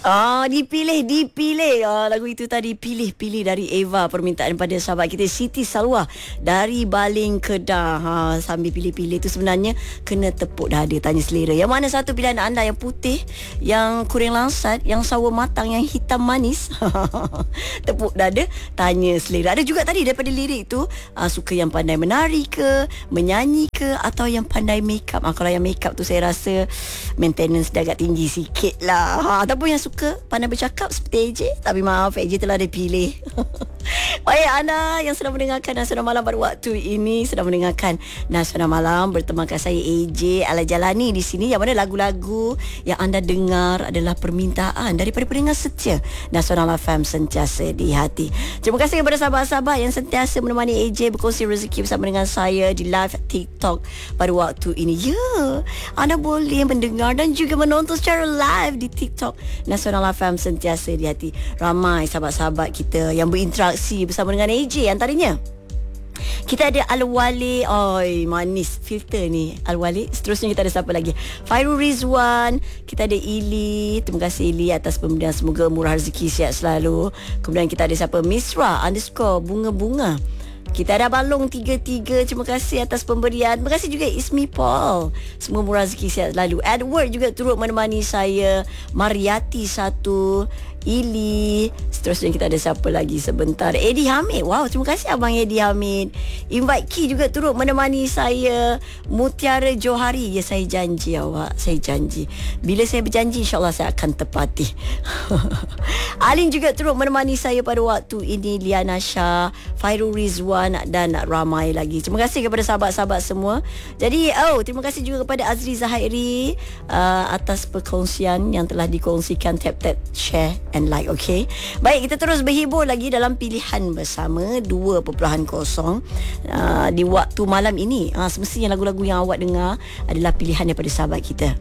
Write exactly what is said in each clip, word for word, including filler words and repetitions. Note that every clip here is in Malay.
Ah, dipilih, dipilih. Ah, lagu itu tadi pilih-pilih dari Eva, permintaan pada sahabat kita Siti Salwa dari Baling Kedah. Ha, sambil pilih-pilih tu sebenarnya kena tepuk dada, tanya selera. Yang mana satu pilihan anda, yang putih, yang kuring langsat, yang sawo matang, yang hitam manis? Tepuk dada, tanya selera. Ada juga tadi daripada lirik tu, ah, suka yang pandai menari ke, menyanyi ke, atau yang pandai make up. Ah, kalau yang make up tu saya rasa maintenance dah agak tinggi sikit lah. Ha, ataupun yang suka suka pandai bercakap seperti A J. Tapi maaf, A J telah dipilih. Baik, anda yang sedang mendengarkan Nasional Malam pada waktu ini, sedang mendengarkan Nasional Malam bertemankan saya A J Al-Jalani di sini, yang mana lagu-lagu yang anda dengar adalah permintaan daripada pendengar setia Nasional F M sentiasa di hati. Terima kasih kepada sahabat-sahabat yang sentiasa menemani A J berkongsi rezeki bersama dengan saya di live TikTok pada waktu ini. Ya, anda boleh mendengar dan juga menonton secara live di TikTok Nasional F M sentiasa di hati. Ramai sahabat-sahabat kita yang berinteraksi bersama dengan A J. Antaranya kita ada Al-Wali. Oi, manis filter ni Al-Wali. Seterusnya kita ada siapa lagi? Fairul Rizwan. Kita ada Ili. Terima kasih Ili atas pemberian, semoga murah rezeki, sihat selalu. Kemudian kita ada siapa? Misra underscore bunga-bunga. Kita ada Balong tiga tiga. Terima kasih atas pemberian. Terima kasih juga Ismi Paul. Semoga murah rezeki, sihat selalu. Edward juga turut menemani saya. Mariati satu. Ili. Seterusnya kita ada siapa lagi sebentar? Eddie Hamid. Wow, terima kasih Abang Eddie Hamid. Invite Key juga turut menemani saya. Mutiara Johari. Ya, saya janji awak. Saya janji. Bila saya berjanji, insyaAllah saya akan tepati. Alin juga turut menemani saya pada waktu ini. Liana Shah, Fairul Rizwan dan ramai lagi. Terima kasih kepada sahabat-sahabat semua. Jadi, oh, terima kasih juga kepada Azri Zahiri uh, atas perkongsian yang telah dikongsikan. Tap-tap share and like, okay. Baik, kita terus berhibur lagi dalam pilihan bersama dua perpuluhan kosong uh, di waktu malam ini. uh, Semestinya lagu-lagu yang awak dengar adalah pilihan daripada sahabat kita.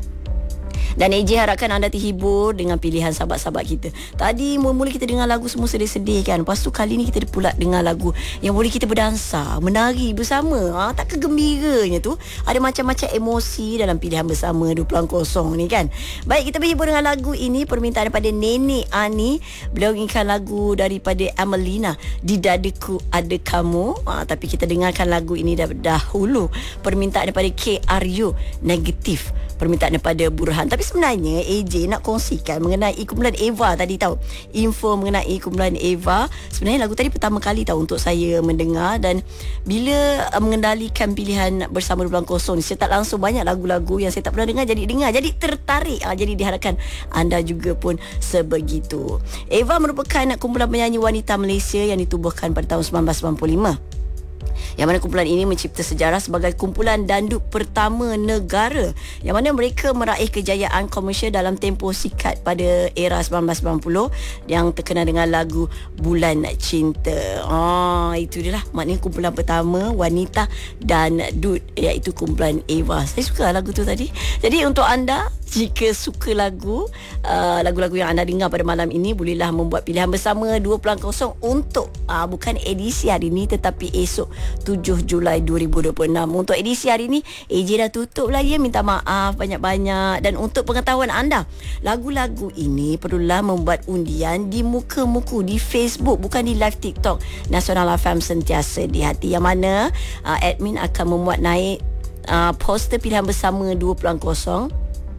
Dan A J harapkan anda terhibur dengan pilihan sahabat-sahabat kita. Tadi mula-mula kita dengar lagu semua sedih-sedih kan. Lepas tu kali ni kita pula dengar lagu yang boleh kita berdansa, menari bersama. ha, Tak kegembiranya tu. Ada macam-macam emosi dalam pilihan bersama dua puluhan kosong ni kan. Baik, kita berhibur dengan lagu ini, permintaan daripada Nenek Ani. Beliau inginkan lagu daripada Amelina, Di Dadaku Ada Kamu. ha, Tapi kita dengarkan lagu ini dahulu. Permintaan daripada K R U, Negatif. Permintaan daripada Burhan. Tapi sebenarnya A J nak kongsikan mengenai kumpulan Eva tadi tahu. Info mengenai kumpulan Eva. Sebenarnya lagu tadi pertama kali tahu untuk saya mendengar, dan bila uh, mengendalikan pilihan bersama dua puluhan kosong ni, saya tak langsung banyak lagu-lagu yang saya tak pernah dengar jadi dengar. Jadi tertarik. Uh, jadi diharapkan anda juga pun sebegitu. Eva merupakan kumpulan penyanyi wanita Malaysia yang ditubuhkan pada tahun sembilan belas sembilan puluh lima. Yang mana kumpulan ini mencipta sejarah sebagai kumpulan dandut pertama negara, yang mana mereka meraih kejayaan komersial dalam tempoh singkat pada era sembilan belas sembilan puluh yang terkenal dengan lagu Bulan Cinta. Ah, itu dia lah maknanya kumpulan pertama wanita dandut, iaitu kumpulan Eva. Saya suka lagu tu tadi. Jadi untuk anda, jika suka lagu uh, lagu-lagu yang anda dengar pada malam ini, bolehlah membuat pilihan bersama dua puluhan kosong untuk uh, bukan edisi hari ini tetapi esok tujuh Julai dua ribu dua puluh enam. Untuk edisi hari ini A J dah tutup lah ya, minta maaf banyak-banyak. Dan untuk pengetahuan anda, lagu-lagu ini perlulah membuat undian di muka-muku di Facebook, bukan di live TikTok Nasional F M sentiasa di hati, yang mana uh, admin akan memuat naik uh, poster pilihan bersama dua puluhan kosong.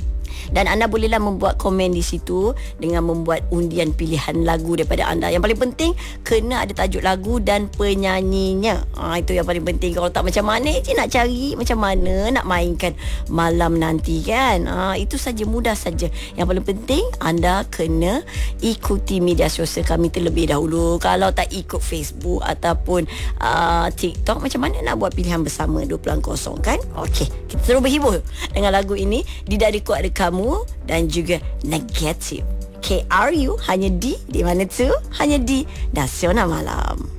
Dan anda bolehlah membuat komen di situ dengan membuat undian pilihan lagu daripada anda. Yang paling penting, kena ada tajuk lagu dan penyanyinya. ha, Itu yang paling penting. Kalau tak, macam mana je nak cari, macam mana nak mainkan malam nanti kan. ha, Itu saja, mudah saja. Yang paling penting, anda kena ikuti media sosial kami terlebih dahulu. Kalau tak ikut Facebook ataupun uh, TikTok, macam mana nak buat pilihan bersama dua puluhan kosong kan. Okey, kita terus berhibur dengan lagu ini, Di Dadaku Ada Kamu dan juga Negatif. K R U, hanya di di mana tu? Hanya di Nasional Malam.